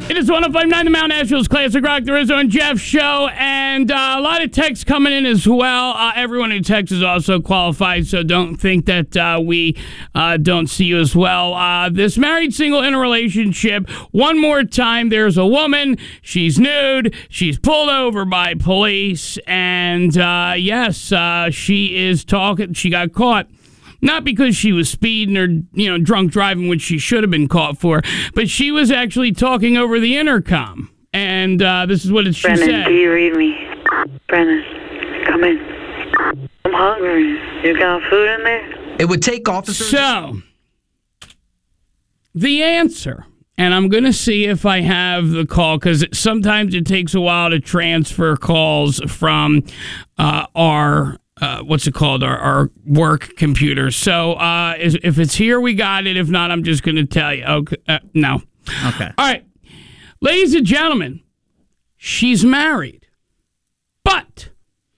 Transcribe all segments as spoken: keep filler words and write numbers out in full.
It is one oh five point nine The Mount Asheville's Classic Rock, the Rizzo and Jeff show, and uh, a lot of texts coming in as well. Uh, everyone who texts is also qualified, so don't think that uh, we uh, don't see you as well. Uh, this married single in a relationship, one more time, there's a woman, she's nude, she's pulled over by police, and uh, yes, uh, she is talking, she got caught. Not because she was speeding or, you know, drunk driving, which she should have been caught for, but she was actually talking over the intercom. And uh, this is what it, she Brennan, said. do you read me? Brennan, come in. I'm hungry. You got food in there? It would take officers... So, the answer, and I'm going to see if I have the call, because sometimes it takes a while to transfer calls from uh, our... Uh, what's it called? Our, our work computer. So uh, is, if it's here, we got it. If not, I'm just going to tell you. Okay, uh, no. Okay. All right. Ladies and gentlemen, she's married. But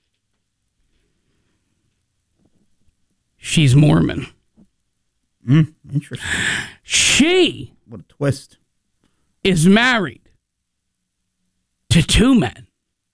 she's Mormon. Mm, interesting. She What a twist. is married to two men.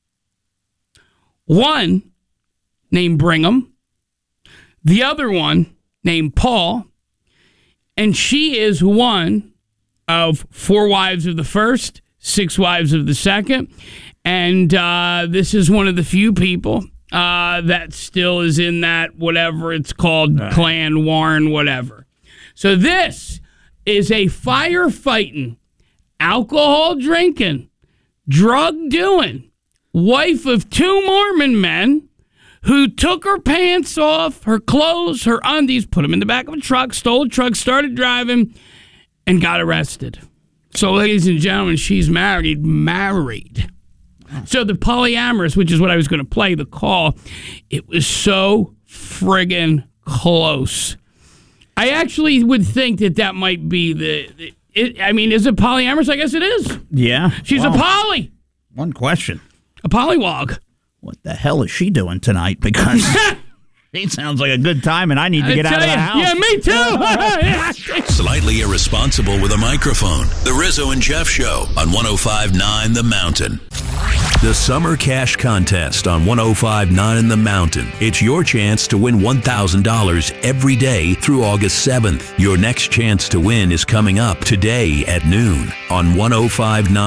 One named Brigham, the other one named Paul, and she is one of four wives of the first, six wives of the second, and uh, this is one of the few people uh, that still is in that whatever it's called, right. clan, Warren, whatever. So this is a firefighting, alcohol drinking, drug doing wife of two Mormon men who took her pants off, her clothes, her undies, put them in the back of a truck, stole a truck, started driving, and got arrested. So, ladies and gentlemen, she's married, married. So the polyamorous, which is what I was going to play, the call, it was so friggin' close. I actually would think that that might be the, the it, I mean, is it polyamorous? I guess it is. Yeah. She's wow. a poly. One question. A polywog. What the hell is she doing tonight? Because she sounds like a good time, and I need to I get out of tell the you, house. Yeah, me too. Slightly irresponsible with a microphone. The Rizzo and Jeff Show on one oh five point nine The Mountain. The Summer Cash Contest on one oh five point nine The Mountain. It's your chance to win one thousand dollars every day through August seventh. Your next chance to win is coming up today at noon on one oh five point nine